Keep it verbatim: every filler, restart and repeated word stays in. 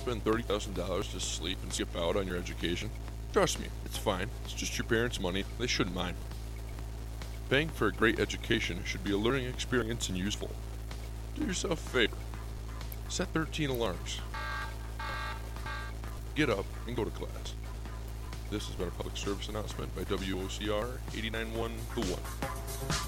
spend thirty thousand dollars to sleep and skip out on your education? Trust me, it's fine. It's just your parents' money. They shouldn't mind. Paying for a great education should be a learning experience and useful. Do yourself a favor. Set thirteen alarms. Get up and go to class. This has been a public service announcement by W O C R eighty-nine point one The One.